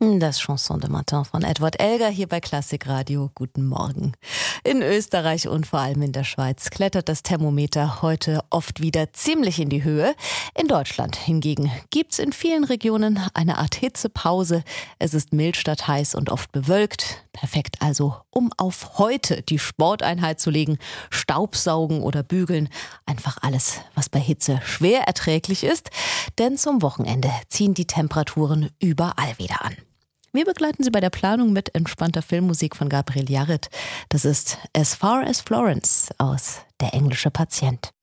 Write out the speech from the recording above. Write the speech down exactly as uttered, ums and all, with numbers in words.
Das Chanson de Matin von Edward Elgar hier bei Klassik Radio. Guten Morgen. In Österreich und vor allem in der Schweiz klettert das Thermometer heute oft wieder ziemlich in die Höhe. In Deutschland hingegen gibt es in vielen Regionen eine Art Hitzepause. Es ist mild statt heiß und oft bewölkt. Perfekt also, um auf heute die Sporteinheit zu legen. Staubsaugen oder bügeln. Einfach alles, was bei Hitze schwer erträglich ist. Denn zum Wochenende ziehen die Temperaturen überall wieder an. Wir begleiten Sie bei der Planung mit entspannter Filmmusik von Gabriel Yared. Das ist As Far as Florence aus Der englische Patient.